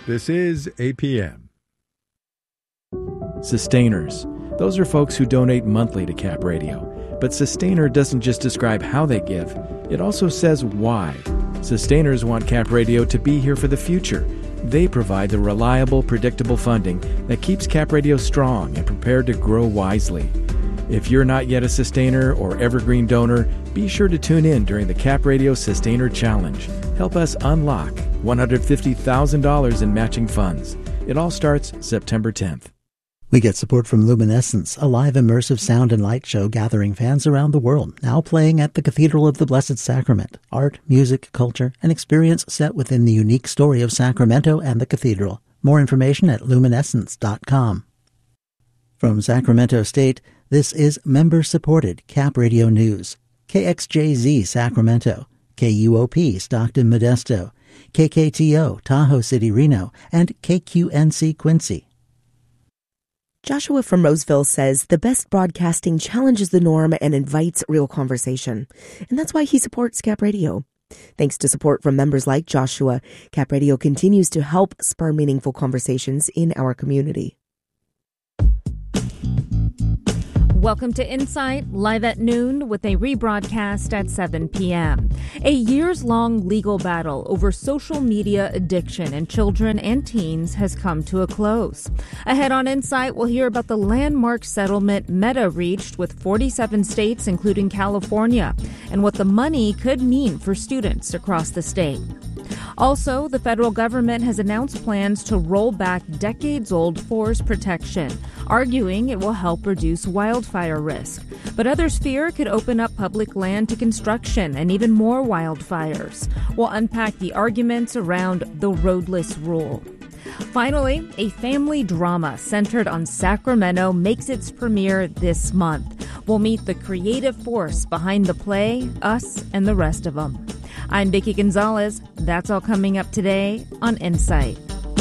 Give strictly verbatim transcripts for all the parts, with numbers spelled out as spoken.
This is A P M. Sustainers. Those are folks who donate monthly to Cap Radio. But Sustainer doesn't just describe how they give, it also says why. Sustainers want Cap Radio to be here for the future. They provide the reliable, predictable funding that keeps Cap Radio strong and prepared to grow wisely. If you're not yet a Sustainer or Evergreen donor, be sure to tune in during the Cap Radio Sustainer Challenge. Help us unlock one hundred fifty thousand dollars in matching funds. It all starts September tenth. We get support from Luminescence, a live immersive sound and light show gathering fans around the world, now playing at the Cathedral of the Blessed Sacrament. Art, music, culture, and experience set within the unique story of Sacramento and the cathedral. More information at luminescence dot com. From Sacramento State, this is member-supported Cap Radio News. K X J Z Sacramento, K U O P Stockton Modesto, K K T O Tahoe City Reno, and K Q N C Quincy. Joshua from Roseville says the best broadcasting challenges the norm and invites real conversation. And that's why he supports Cap Radio. Thanks to support from members like Joshua, Cap Radio continues to help spur meaningful conversations in our community. Welcome to Insight, live at noon with a rebroadcast at seven p.m. A years-long legal battle over social media addiction in children and teens has come to a close. Ahead on Insight, we'll hear about the landmark settlement Meta reached with forty-seven states, including California, and what the money could mean for students across the state. Also, the federal government has announced plans to roll back decades-old forest protection, arguing it will help reduce wildfire risk. But others fear it could open up public land to construction and even more wildfires. We'll unpack the arguments around the roadless rule. Finally, a family drama centered on Sacramento makes its premiere this month. We'll meet the creative force behind the play, Us and the Rest of Them. I'm Vicki Gonzalez. That's all coming up today on Insight.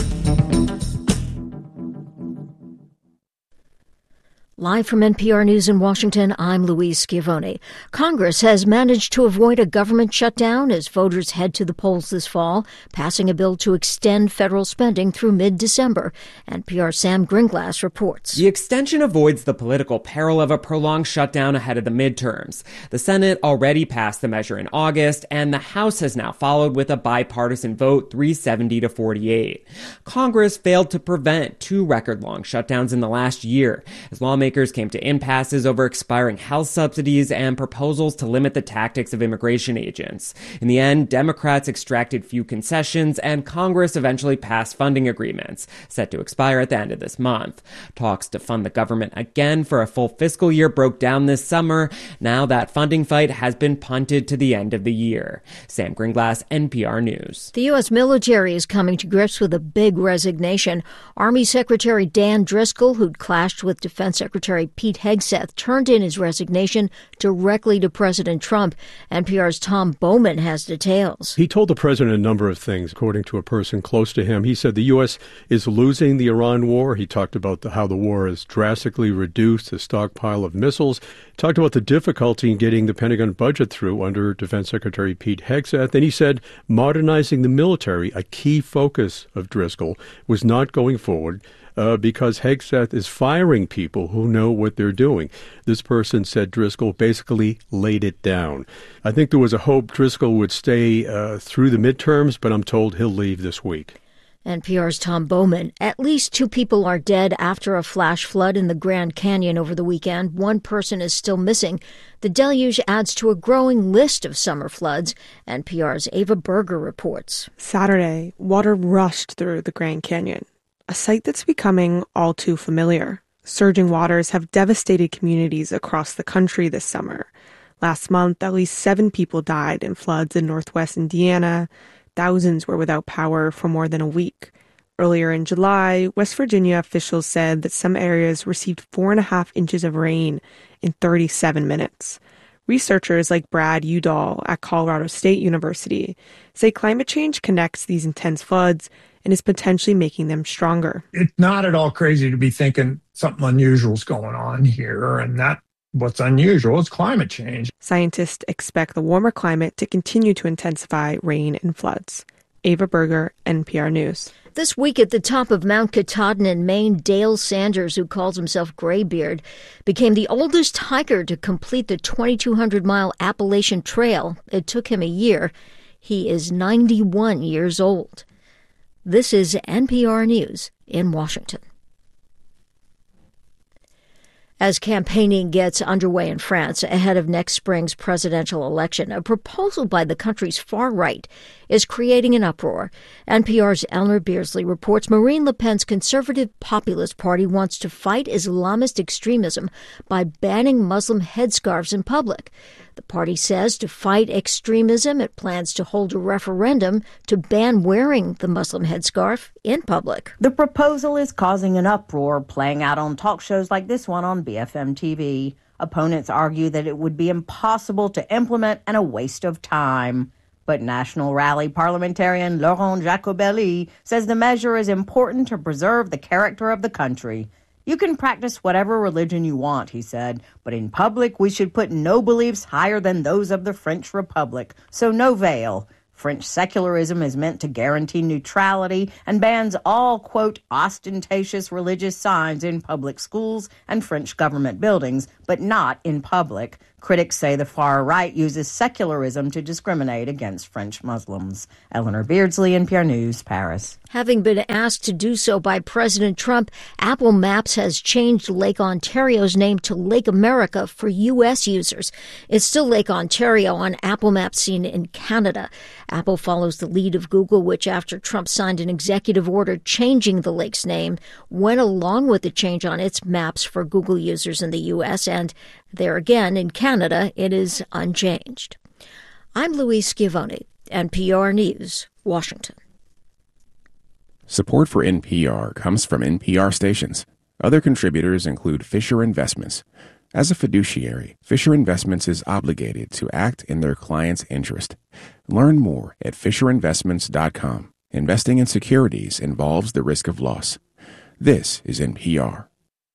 Live from N P R News in Washington, I'm Louise Schiavone. Congress has managed to avoid a government shutdown as voters head to the polls this fall, passing a bill to extend federal spending through mid-December. N P R's Sam Gringlas reports. The extension avoids the political peril of a prolonged shutdown ahead of the midterms. The Senate already passed the measure in August, and the House has now followed with a bipartisan vote, three seventy to forty-eight. Congress failed to prevent two record-long shutdowns in the last year, as lawmakers came to impasses over expiring health subsidies and proposals to limit the tactics of immigration agents. In the end, Democrats extracted few concessions, and Congress eventually passed funding agreements, set to expire at the end of this month. Talks to fund the government again for a full fiscal year broke down this summer. Now that funding fight has been punted to the end of the year. Sam Gringlas, N P R News. The U S military is coming to grips with a big resignation. Army Secretary Dan Driscoll, who'd clashed with Defense Secretary Pete Hegseth, turned in his resignation directly to President Trump. N P R's Tom Bowman has details. He told the president a number of things, according to a person close to him. He said the U S is losing the Iran war. He talked about the, how the war has drastically reduced the stockpile of missiles. Talked about the difficulty in getting the Pentagon budget through under Defense Secretary Pete Hegseth. And he said modernizing the military, a key focus of Driscoll, was not going forward. Uh, because Hegseth is firing people who know what they're doing. This person said Driscoll basically laid it down. I think there was a hope Driscoll would stay uh, through the midterms, but I'm told he'll leave this week. N P R's Tom Bowman. At least two people are dead after a flash flood in the Grand Canyon over the weekend. One person is still missing. The deluge adds to a growing list of summer floods. N P R's Ava Berger reports. Saturday, water rushed through the Grand Canyon, a sight that's becoming all too familiar. Surging waters have devastated communities across the country this summer. Last month, at least seven people died in floods in northwest Indiana. Thousands were without power for more than a week. Earlier in July, West Virginia officials said that some areas received four and a half inches of rain in thirty-seven minutes. Researchers like Brad Udall at Colorado State University say climate change connects these intense floods and is potentially making them stronger. It's not at all crazy to be thinking something unusual is going on here, and that what's unusual is climate change. Scientists expect the warmer climate to continue to intensify rain and floods. Ava Berger, N P R News. This week at the top of Mount Katahdin in Maine, Dale Sanders, who calls himself Graybeard, became the oldest hiker to complete the twenty-two hundred mile Appalachian Trail. It took him a year. He is ninety-one years old. This is N P R News in Washington. As campaigning gets underway in France ahead of next spring's presidential election, a proposal by the country's far right is creating an uproar. N P R's Eleanor Beardsley reports Marine Le Pen's conservative populist party wants to fight Islamist extremism by banning Muslim headscarves in public. The party says to fight extremism, it plans to hold a referendum to ban wearing the Muslim headscarf in public. The proposal is causing an uproar, playing out on talk shows like this one on B F M T V. Opponents argue that it would be impossible to implement and a waste of time. But National Rally parliamentarian Laurent Jacobelli says the measure is important to preserve the character of the country. You can practice whatever religion you want, he said, but in public we should put no beliefs higher than those of the French Republic, so no veil. French secularism is meant to guarantee neutrality and bans all, quote, ostentatious religious signs in public schools and French government buildings, but not in public. Critics say the far right uses secularism to discriminate against French Muslims. Eleanor Beardsley, N P R News, Paris. Having been asked to do so by President Trump, Apple Maps has changed Lake Ontario's name to Lake America for U S users. It's still Lake Ontario on Apple Maps seen in Canada. Apple follows the lead of Google, which after Trump signed an executive order changing the lake's name, went along with the change on its maps for Google users in the U S, and there again, in Canada, it is unchanged. I'm Louise Schiavone, N P R News, Washington. Support for N P R comes from N P R stations. Other contributors include Fisher Investments. As a fiduciary, Fisher Investments is obligated to act in their client's interest. Learn more at fisher investments dot com. Investing in securities involves the risk of loss. This is N P R.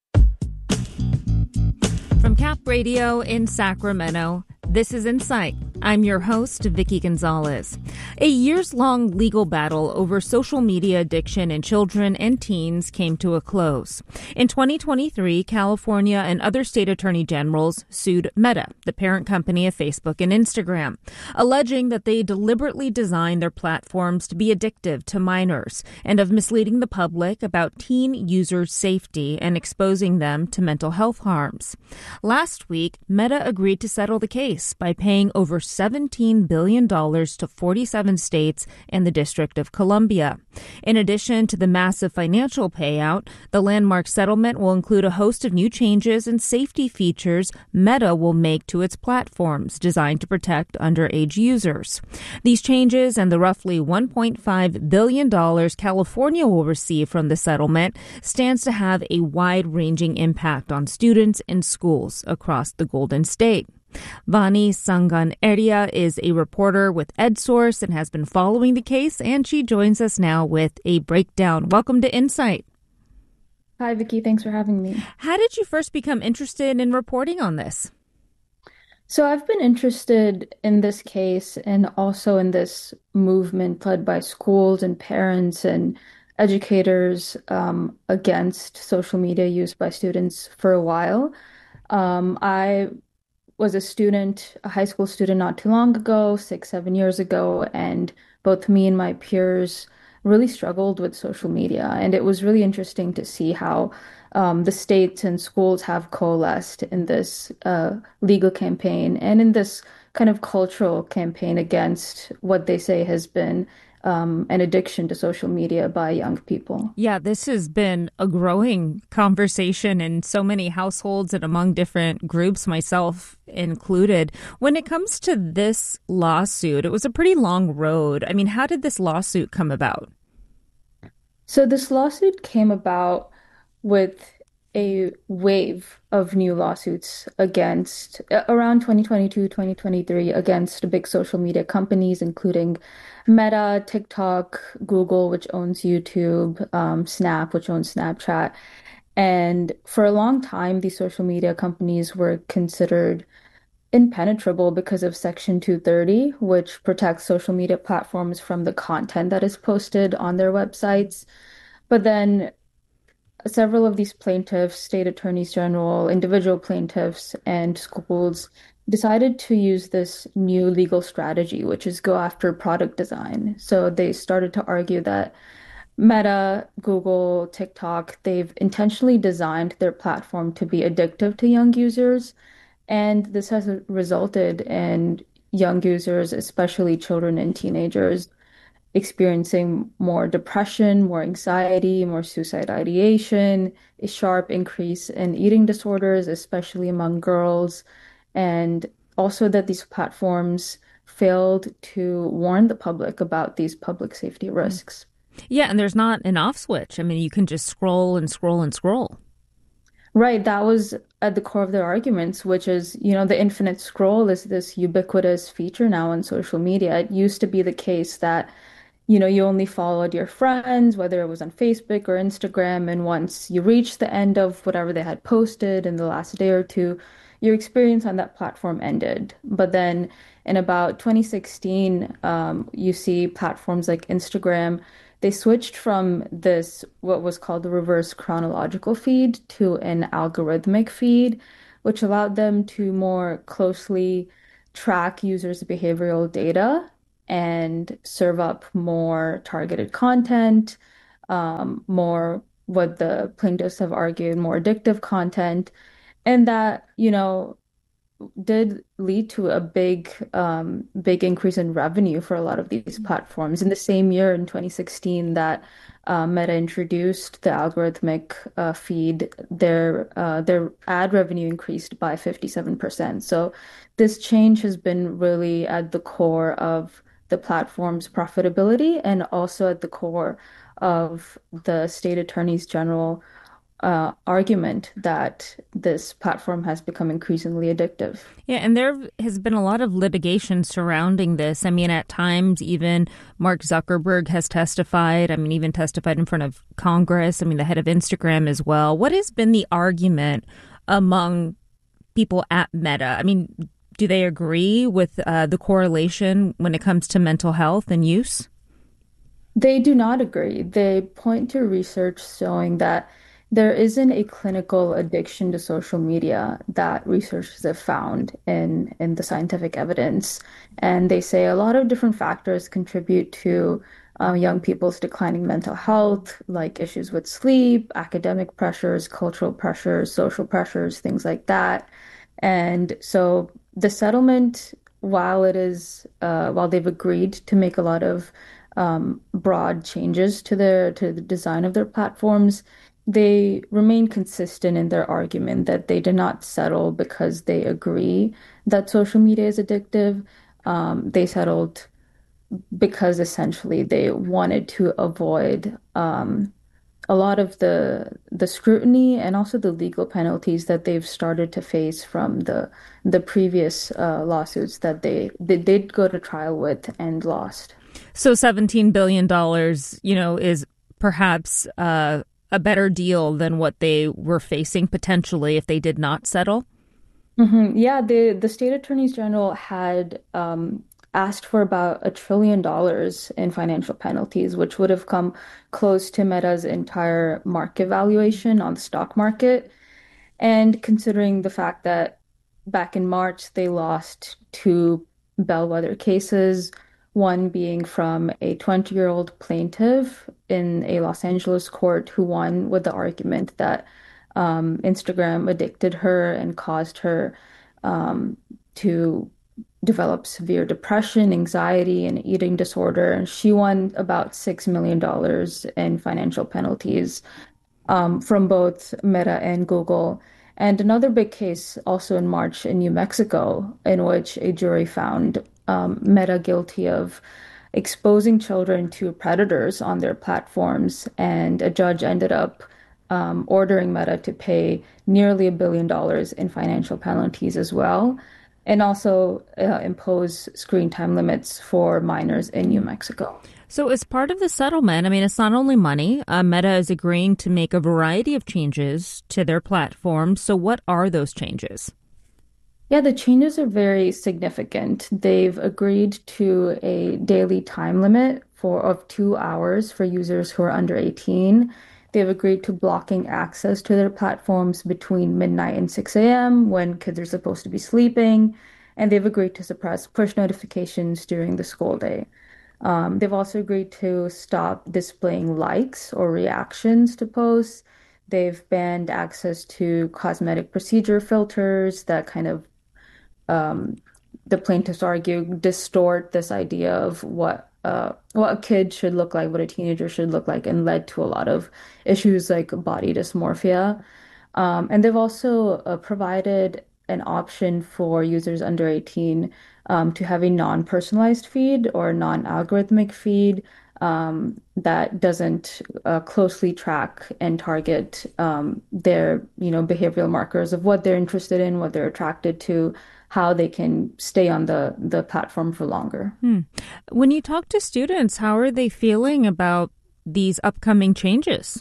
From Cap Radio in Sacramento, this is Insight. I'm your host, Vicki Gonzalez. A years-long legal battle over social media addiction in children and teens came to a close. In twenty twenty-three, California and other state attorney generals sued Meta, the parent company of Facebook and Instagram, alleging that they deliberately designed their platforms to be addictive to minors and of misleading the public about teen users' safety and exposing them to mental health harms. Last week, Meta agreed to settle the case by paying over seventeen billion dollars to forty-seven states and the District of Columbia. In addition to the massive financial payout, the landmark settlement will include a host of new changes and safety features Meta will make to its platforms designed to protect underage users. These changes and the roughly one point five billion dollars California will receive from the settlement stands to have a wide-ranging impact on students and schools across the Golden State. Vani Sangan-Eria is a reporter with EdSource and has been following the case, and she joins us now with a breakdown. Welcome to Insight. Hi, Vicki. Thanks for having me. How did you first become interested in reporting on this? So I've been interested in this case and also in this movement led by schools and parents and educators um, against social media use by students for a while. Um, I was a student, a high school student not too long ago, six, seven years ago, and both me and my peers really struggled with social media. And it was really interesting to see how um, the states and schools have coalesced in this uh, legal campaign and in this kind of cultural campaign against what they say has been Um, an addiction to social media by young people. Yeah, this has been a growing conversation in so many households and among different groups, myself included. When it comes to this lawsuit, it was a pretty long road. I mean, how did this lawsuit come about? So this lawsuit came about with a wave of new lawsuits against around twenty twenty-two, twenty twenty-three against big social media companies, including Meta, TikTok, Google, which owns YouTube, um, Snap, which owns Snapchat. And for a long time, these social media companies were considered impenetrable because of Section two thirty, which protects social media platforms from the content that is posted on their websites. But then several of these plaintiffs, state attorneys general, individual plaintiffs, and schools decided to use this new legal strategy, which is go after product design. So they started to argue that Meta, Google, TikTok, they've intentionally designed their platform to be addictive to young users. And this has resulted in young users, especially children and teenagers, experiencing more depression, more anxiety, more suicide ideation, a sharp increase in eating disorders, especially among girls, and also that these platforms failed to warn the public about these public safety risks. Yeah, and there's not an off switch. I mean, you can just scroll and scroll and scroll. Right, that was at the core of their arguments, which is, you know, the infinite scroll is this ubiquitous feature now on social media. It used to be the case that, you know, you only followed your friends, whether it was on Facebook or Instagram, and once you reached the end of whatever they had posted in the last day or two, your experience on that platform ended. But then in about twenty sixteen, um, you see platforms like Instagram, they switched from this, what was called the reverse chronological feed, to an algorithmic feed, which allowed them to more closely track users' behavioral data and serve up more targeted content, um, more what the plaintiffs have argued, more addictive content. And that, you know, did lead to a big, um, big increase in revenue for a lot of these platforms. In the same year, in twenty sixteen, that uh, Meta introduced the algorithmic uh, feed, their uh, their ad revenue increased by fifty-seven percent. So this change has been really at the core of the platform's profitability and also at the core of the state attorneys general Uh, argument that this platform has become increasingly addictive. Yeah, and there has been a lot of litigation surrounding this. I mean, at times, even Mark Zuckerberg has testified. I mean, even testified in front of Congress. I mean, the head of Instagram as well. What has been the argument among people at Meta? I mean, do they agree with uh, the correlation when it comes to mental health and use? They do not agree. They point to research showing that there isn't a clinical addiction to social media that researchers have found in, in the scientific evidence. And they say a lot of different factors contribute to uh, young people's declining mental health, like issues with sleep, academic pressures, cultural pressures, social pressures, things like that. And so the settlement, while it is, uh, while they've agreed to make a lot of um, broad changes to their to the design of their platforms, they remain consistent in their argument that they did not settle because they agree that social media is addictive. Um, they settled because essentially they wanted to avoid um, a lot of the the scrutiny and also the legal penalties that they've started to face from the the previous uh, lawsuits that they, they did go to trial with and lost. So seventeen billion dollars, you know, is perhaps uh, a better deal than what they were facing potentially if they did not settle? Mm-hmm. Yeah, the, the state attorneys general had um, asked for about a trillion dollars in financial penalties, which would have come close to Meta's entire market valuation on the stock market. And considering the fact that back in March, they lost two bellwether cases, one being from a twenty-year-old plaintiff in a Los Angeles court who won with the argument that um, Instagram addicted her and caused her um, to develop severe depression, anxiety, and eating disorder. And she won about six million dollars in financial penalties um, from both Meta and Google. And another big case also in March in New Mexico, in which a jury found um, Meta guilty of exposing children to predators on their platforms. And a judge ended up um, ordering Meta to pay nearly a billion dollars in financial penalties as well, and also uh, impose screen time limits for minors in New Mexico. So as part of the settlement, I mean, it's not only money. Uh, Meta is agreeing to make a variety of changes to their platform. So what are those changes? Yeah, the changes are very significant. They've agreed to a daily time limit for of two hours for users who are under eighteen. They've agreed to blocking access to their platforms between midnight and six a m when kids are supposed to be sleeping. And they've agreed to suppress push notifications during the school day. Um, they've also agreed to stop displaying likes or reactions to posts. They've banned access to cosmetic procedure filters that kind of um, the plaintiffs argue distort this idea of what uh, what a kid should look like, what a teenager should look like, and led to a lot of issues like body dysmorphia. Um, and they've also uh, provided an option for users under eighteen um, to have a non-personalized feed or non-algorithmic feed um, that doesn't uh, closely track and target um, their, you know, behavioral markers of what they're interested in, what they're attracted to, how they can stay on the, the platform for longer. Hmm. When you talk to students, how are they feeling about these upcoming changes?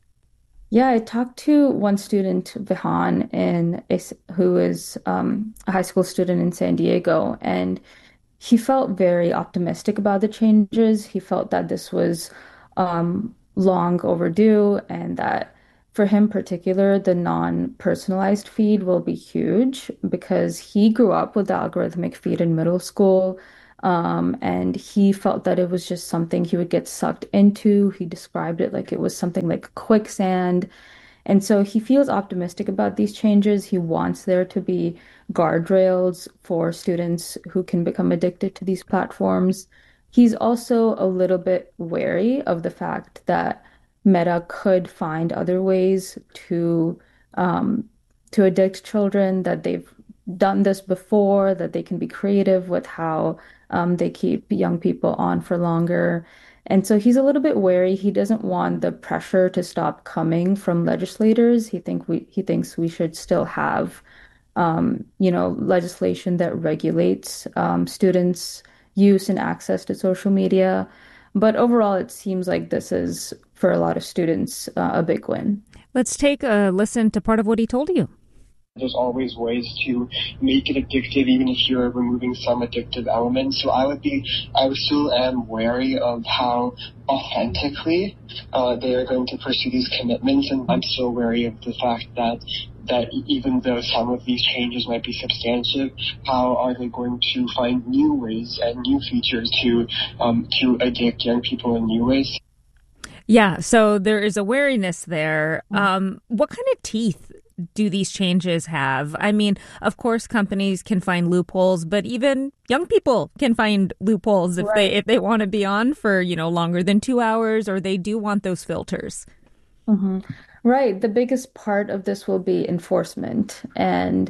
Yeah, I talked to one student, Vihan, in a, who is um, a high school student in San Diego, and he felt very optimistic about the changes. He felt that this was um, long overdue, and that for him particular, the non-personalized feed will be huge because he grew up with the algorithmic feed in middle school. Um, and he felt that it was just something he would get sucked into. He described it like it was something like quicksand. And so he feels optimistic about these changes. He wants there to be guardrails for students who can become addicted to these platforms. He's also a little bit wary of the fact that Meta could find other ways to um, to addict children, that they've done this before, that they can be creative with how um, they keep young people on for longer. And so he's a little bit wary. He doesn't want the pressure to stop coming from legislators. He think we he thinks we should still have, um, you know, legislation that regulates um, students' use and access to social media. But overall, it seems like this is, for a lot of students, uh, a big win. Let's take a listen to part of what he told you. There's always ways to make it addictive, even if you're removing some addictive elements. So I would be, I still am wary of how authentically uh, they are going to pursue these commitments, and I'm still wary of the fact that that even though some of these changes might be substantive, how are they going to find new ways and new features to um, to addict young people in new ways? Yeah, so there is a wariness there. Um, what kind of teeth do these changes have? I mean, of course, companies can find loopholes, but even young people can find loopholes if right. they if they want to be on for, you know, longer than two hours, or they do want those filters. Mm-hmm. Right. The biggest part of this will be enforcement. And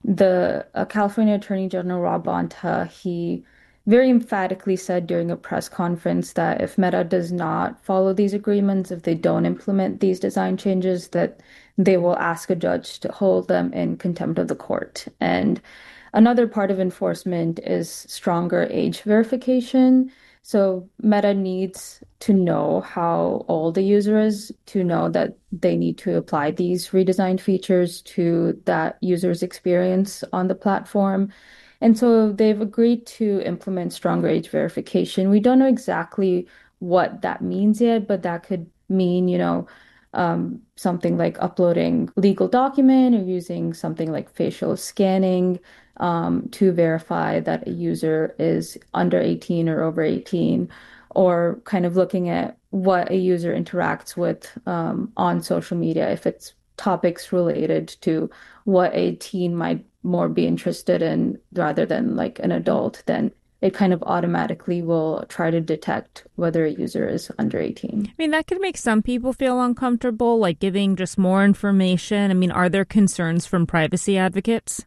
the uh, California Attorney General Rob Bonta, he very emphatically said during a press conference that if Meta does not follow these agreements, if they don't implement these design changes, that they will ask a judge to hold them in contempt of the court. And another part of enforcement is stronger age verification. So Meta needs to know how old the user is to know that they need to apply these redesigned features to that user's experience on the platform. And so they've agreed to implement stronger age verification. We don't know exactly what that means yet, but that could mean, you know, um, something like uploading legal document or using something like facial scanning um, to verify that a user is under eighteen or over eighteen, or kind of looking at what a user interacts with um, on social media, if it's topics related to what a teen might more be interested in rather than like an adult, then it kind of automatically will try to detect whether a user is under eighteen. I mean, that could make some people feel uncomfortable, like giving just more information. I mean, are there concerns from privacy advocates?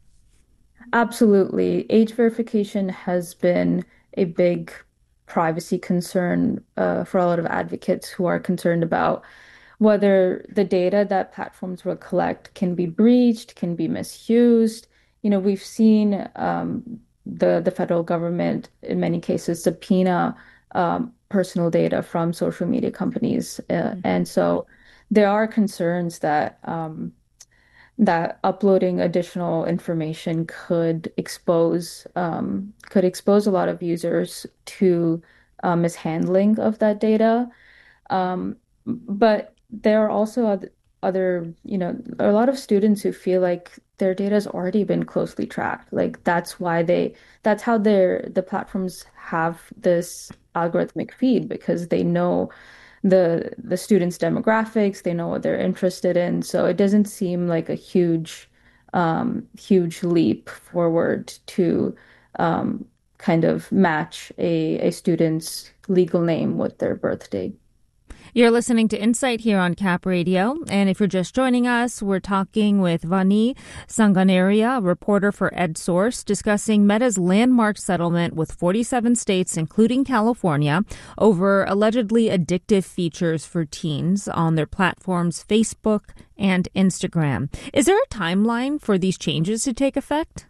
Absolutely. Age verification has been a big privacy concern uh, for a lot of advocates who are concerned about whether the data that platforms will collect can be breached, can be misused. You know, we've seen um, the the federal government in many cases subpoena um, personal data from social media companies, uh, mm-hmm. and so there are concerns that um, that uploading additional information could expose um, could expose a lot of users to uh, mishandling of that data. Um, but there are also other, other, you know, a lot of students who feel like their data has already been closely tracked. Like that's why they, that's how their the platforms have this algorithmic feed because they know the the students' demographics, they know what they're interested in. So it doesn't seem like a huge, um, huge leap forward to um, kind of match a, a student's legal name with their birth date. You're listening to Insight here on Cap Radio. And if you're just joining us, we're talking with Vani Sanganaria, a reporter for EdSource, discussing Meta's landmark settlement with forty-seven states, including California, over allegedly addictive features for teens on their platforms Facebook and Instagram. Is there a timeline for these changes to take effect?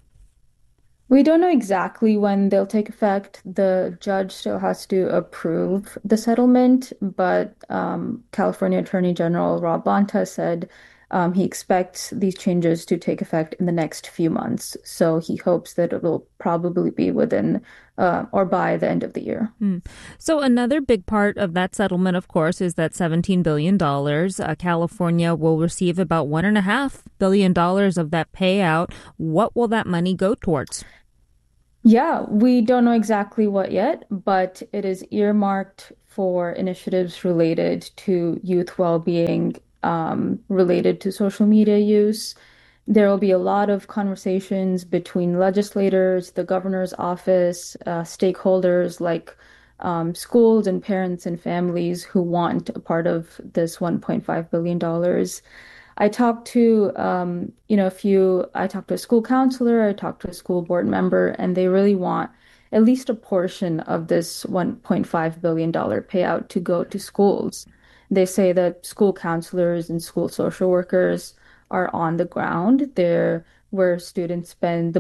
We don't know exactly when they'll take effect. The judge still has to approve the settlement, but um, California Attorney General Rob Bonta said um, he expects these changes to take effect in the next few months. So he hopes that it will probably be within uh, or by the end of the year. Mm. So another big part of that settlement, of course, is that seventeen billion dollars. Uh, California will receive about one point five billion dollars of that payout. What will that money go towards? Yeah, we don't know exactly what yet, but it is earmarked for initiatives related to youth well-being, um, related to social media use. There will be a lot of conversations between legislators, the governor's office, uh, stakeholders like um, schools and parents and families who want a part of this one point five billion dollars. I talked to, um, you know, a few, I talked to a school counselor, I talked to a school board member, and they really want at least a portion of this one point five billion dollars payout to go to schools. They say that school counselors and school social workers are on the ground. They're where students spend the